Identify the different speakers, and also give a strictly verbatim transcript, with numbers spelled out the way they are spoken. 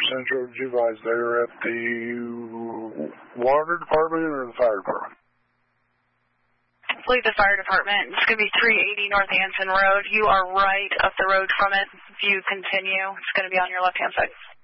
Speaker 1: Central, did you advise they're at the water department or the fire department?
Speaker 2: I believe the fire department. It's going to be three eighty North Anson Road. You are right up the road from it. If you continue, it's going to be on your left-hand side.